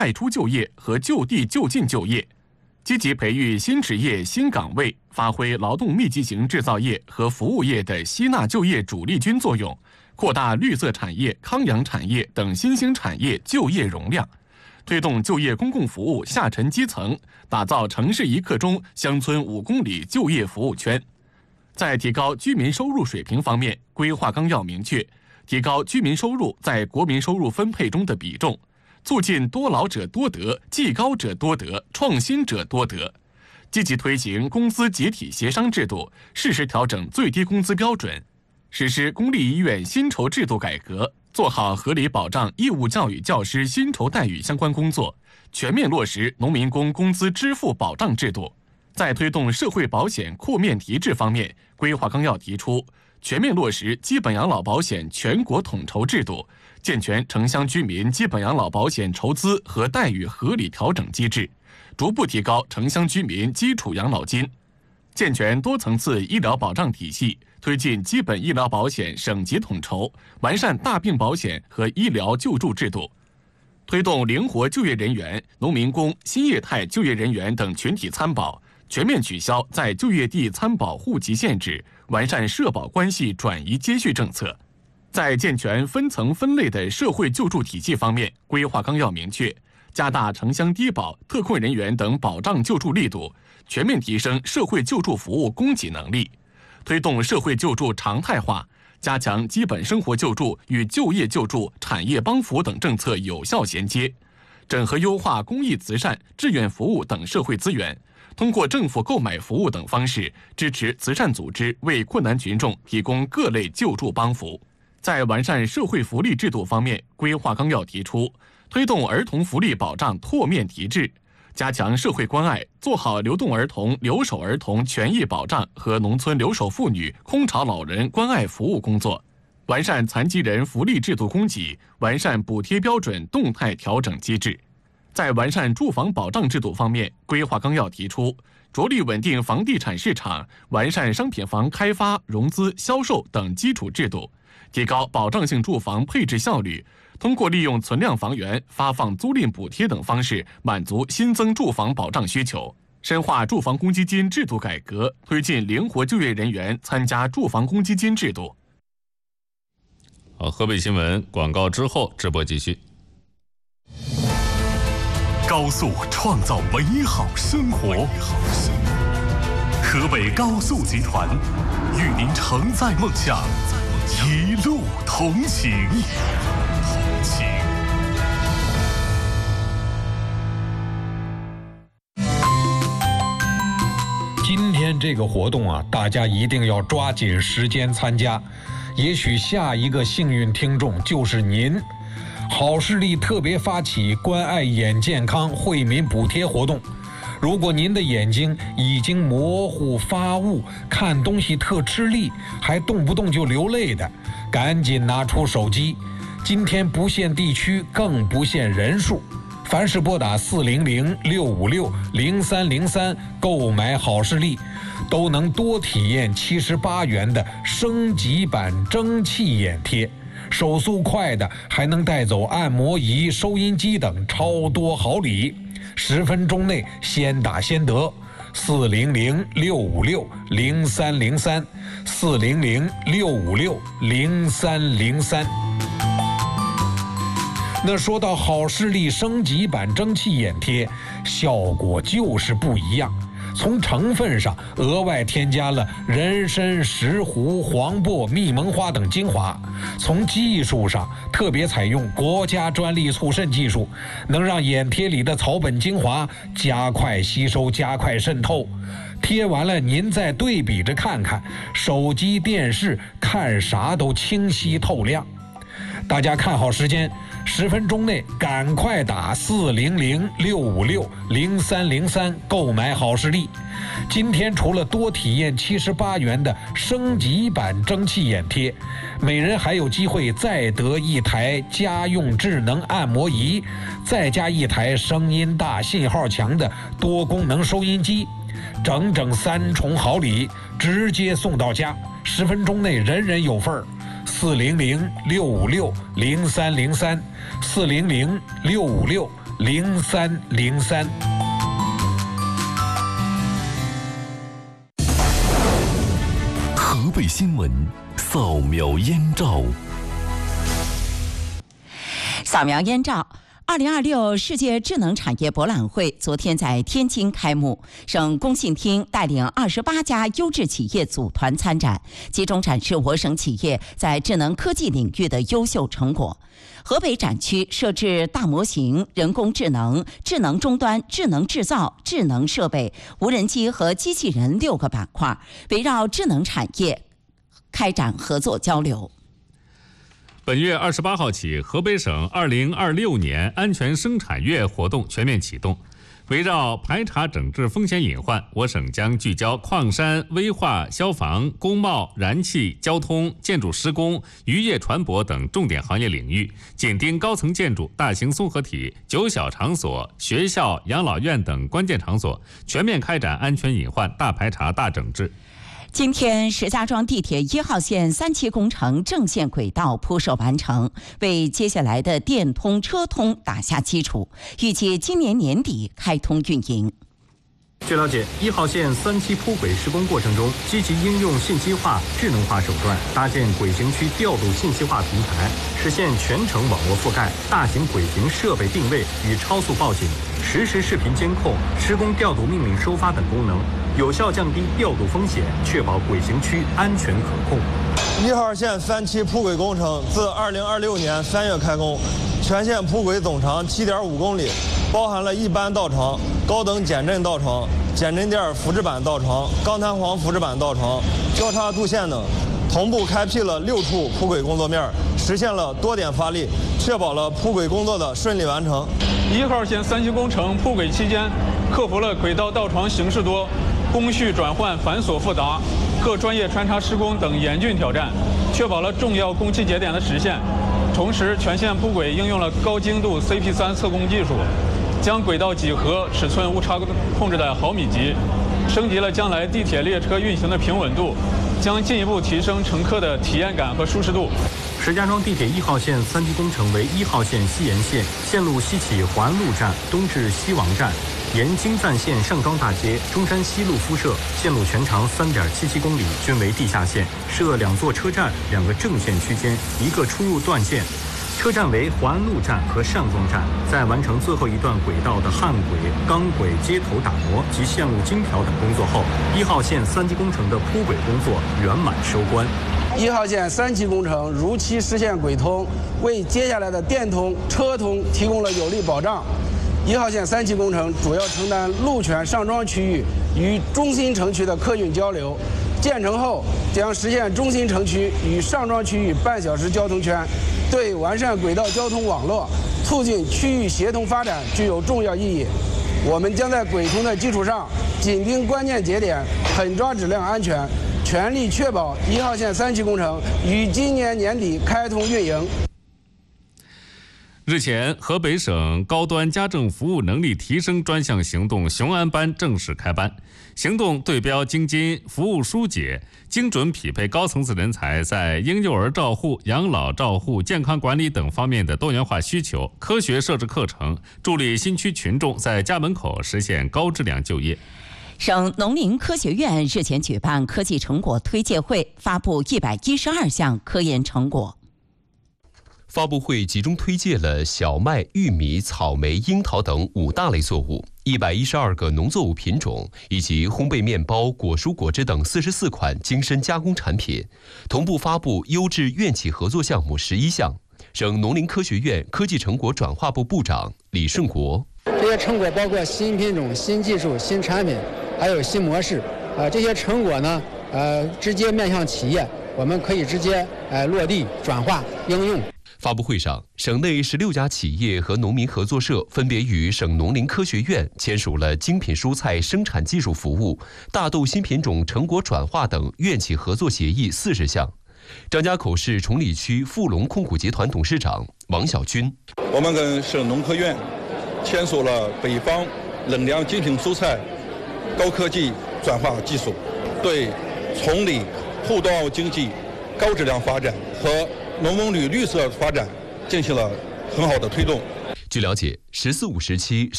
外出就业和就地就近就业，积极培育新职业新岗位，发挥劳动密集型制造业和服务业的吸纳就业主力军作用，扩大绿色产业、康养产业等新兴产业就业容量，推动就业公共服务下沉基层，打造城市一刻钟、乡村5公里就业服务圈。在提高居民收入水平方面，规划纲要明确，提高居民收入在国民收入分配中的比重，促进多劳者多得、技高者多得、创新者多得，积极推行工资集体协商制度，适时调整最低工资标准，实施公立医院薪酬制度改革，做好合理保障义务教育教师薪酬待遇相关工作，全面落实农民工工资支付保障制度。在推动社会保险扩面提质方面，规划纲要提出，全面落实基本养老保险全国统筹制度，健全城乡居民基本养老保险筹资和待遇合理调整机制，逐步提高城乡居民基础养老金，健全多层次医疗保障体系，推进基本医疗保险省级统筹，完善大病保险和医疗救助制度，推动灵活就业人员、农民工、新业态就业人员等群体参保，全面取消在就业地参保户籍限制，完善社保关系转移接续政策。在健全分层分类的社会救助体系方面，规划纲要明确，加大城乡低保、特困人员等保障救助力度，全面提升社会救助服务供给能力，推动社会救助常态化，加强基本生活救助与就业救助、产业帮扶等政策有效衔接，整合优化公益慈善、志愿服务等社会资源，通过政府购买服务等方式，支持慈善组织为困难群众提供各类救助帮扶。在完善社会福利制度方面，规划纲要提出，推动儿童福利保障拓面提质，加强社会关爱，做好流动儿童、留守儿童权益保障和农村留守妇女、空巢老人关爱服务工作，完善残疾人福利制度供给，完善补贴标准动态调整机制。在完善住房保障制度方面，规划纲要提出，着力稳定房地产市场，完善商品房开发、融资、销售等基础制度，提高保障性住房配置效率，通过利用存量房源、发放租赁补贴等方式，满足新增住房保障需求，深化住房公积金制度改革，推进灵活就业人员参加住房公积金制度。 好，河北新闻广告之后直播继续。 高速创造美好生活，河北高速集团与您承载梦想，一路同行。 今天这个活动啊，大家一定要抓紧时间参加，也许下一个幸运听众就是您。好视力特别发起关爱眼健康惠民补贴活动，如果您的眼睛已经模糊发雾，看东西特吃力，还动不动就流泪的，赶紧拿出手机。今天不限地区，更不限人数，凡是拨打400-656-0303购买好视力，都能多体验78元的升级版蒸汽眼贴，手速快的还能带走按摩仪、收音机等超多好礼，10分钟内先打先得。400-656-0303 400-656-0303。那说到好视力升级版蒸汽眼贴，效果就是不一样。从成分上额外添加了人参、石斛、黄柏、蜜蒙花等精华，从技术上特别采用国家专利促渗技术，能让眼贴里的草本精华加快吸收、加快渗透。贴完了您再对比着看看，手机、电视看啥都清晰透亮。大家看好时间，10分钟内赶快打400-656-0303购买好视力。今天除了多体验78元的升级版蒸汽眼贴，每人还有机会再得一台家用智能按摩仪，再加一台声音大、信号强的多功能收音机，整整3重好礼，直接送到家，10分钟内人人有份儿。400-656-0303 400-656-0303 0303。 河北新闻扫描燕赵。 扫描燕赵。2026世界智能产业博览会昨天在天津开幕，省工信厅带领28家优质企业组团参展，集中展示我省企业在智能科技领域的优秀成果。河北展区设置大模型、人工智能、智能终端、智能制造、智能设备、无人机和机器人6个板块，围绕智能产业开展合作交流。 本月28号起，河北省2026年安全生产月活动全面启动。围绕排查整治风险隐患，我省将聚焦矿山、危化、消防、工贸、燃气、交通、建筑施工、渔业船舶等重点行业领域，紧盯高层建筑、大型综合体、9小场所、学校、养老院等关键场所，全面开展安全隐患大排查、大整治。 今天，石家庄地铁1号线3期工程正线轨道铺设完成，为接下来的电通、车通打下基础，预计今年年底开通运营。 据了解，1号线3期铺轨施工过程中，积极应用信息化、智能化手段，搭建轨行区调度信息化平台，实现全程网络覆盖、大型轨行设备定位与超速报警、实时视频监控、施工调度命令收发等功能，有效降低调度风险，确保轨行区安全可控。 1号线3期铺轨工程自2026年3月开工，全线铺轨总长7.5公里，包含了一般道床、高等减震道床、减震垫扶置板道床、钢弹簧扶置板道床、交叉渡线等，同步开辟了6处铺轨工作面，实现了多点发力，确保了铺轨工作的顺利完成。 1号线3期工程铺轨期间，克服了轨道道床形式多、工序转换繁琐复杂、各专业穿插施工等严峻挑战，确保了重要工期节点的实现。同时，全线铺轨应用了高精度 CP3 测工技术，将轨道几何尺寸误差控制在毫米级，升级了将来地铁列车运行的平稳度，将进一步提升乘客的体验感和舒适度。 石家庄地铁1号线3期工程为1号线西延线，线路西起环路站，东至西王站，沿京赞线上庄大街、中山西路敷设，线路全长3.77公里，均为地下线，设2座车站、2个正线区间、1个出入段线。车站为环路站和上庄站，在完成最后一段轨道的焊轨、钢轨接头打磨及线路精调等工作后，1号线3期工程的铺轨工作圆满收官。 1号线3期工程如期实现轨通，为接下来的电通、车通提供了有力保障。1号线3期工程主要承担路权上庄区域与中心城区的客运交流，建成后将实现中心城区与上庄区域半小时交通圈，对完善轨道交通网络、促进区域协同发展具有重要意义。我们将在轨通的基础上，紧盯关键节点，狠抓质量安全，全力确保1号线3期工程于今年年底开通运营。 日前，河北省高端家政服务能力提升专项行动雄安班正式开班。行动对标京津服务疏解，精准匹配高层次人才在婴幼儿照护、养老照护、健康管理等方面的多元化需求，科学设置课程，助力新区群众在家门口实现高质量就业。 省农林科学院日前举办科技成果推介会，发布112项科研成果。 发布会集中推介了小麦、玉米、草莓、樱桃等5大类作物，112个农作物品种，以及烘焙面包、果蔬果汁等44款精深加工产品。同步发布优质院企合作项目11项。省农林科学院科技成果转化部部长李顺国： 这些成果包括新品种、新技术、新产品，还有新模式。这些成果呢，直接面向企业，我们可以直接落地转化应用。 发布会上，省内16家企业和农民合作社分别与省农林科学院签署了精品蔬菜生产技术服务、大豆新品种成果转化等院企合作协议40项。张家口市崇礼区富隆控股集团董事长王小军： 我们跟省农科院签署了北方冷凉精品蔬菜高科技转化技术，对崇礼后端经济高质量发展和农耕旅绿色发展进行了很好的推动。 据了解，“十四五”时期